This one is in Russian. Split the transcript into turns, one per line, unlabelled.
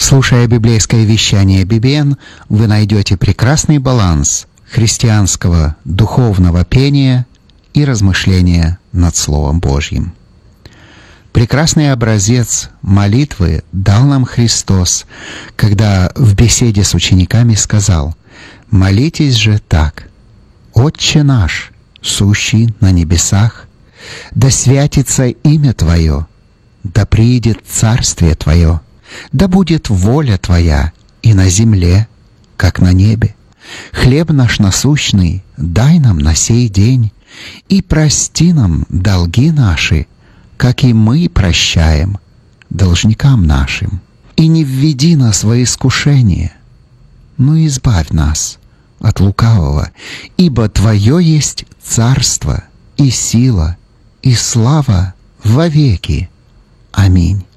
Слушая библейское вещание BBN, вы найдете прекрасный баланс христианского духовного пения и размышления над Словом Божьим. Прекрасный образец молитвы дал нам Христос, когда в беседе с учениками сказал: «Молитесь же так: Отче наш, сущий на небесах, да святится имя Твое, да приидет царствие Твое, да будет воля Твоя и на земле, как на небе. Хлеб наш насущный дай нам на сей день, и прости нам долги наши, как и мы прощаем должникам нашим. И не введи нас во искушение, но избавь нас от лукавого, ибо Твое есть царство и сила и слава вовеки. Аминь».